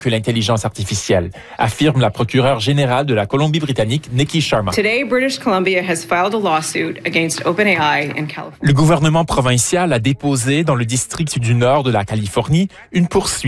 que l'intelligence artificielle, affirme la procureure générale de la Colombie-Britannique, Nikki Sharma. Today, British Columbia has filed a lawsuit against OpenAI in California. Le gouvernement provincial a déposé dans le district du nord de la Californie une poursuite